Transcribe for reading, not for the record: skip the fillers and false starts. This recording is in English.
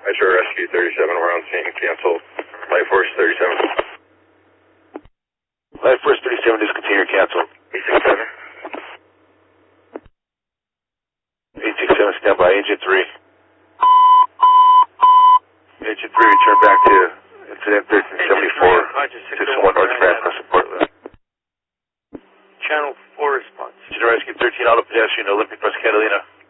Metro Rescue 37, we're on scene, cancel. Life Force 37. Life Force 37, discontinue, cancel. 867. 867, stand by, Agent 3. Agent 3, return back to incident 1374, 61 North Franklin, Portland. Channel 4 response. Agent Rescue 13, auto pedestrian, Olympic West Catalina.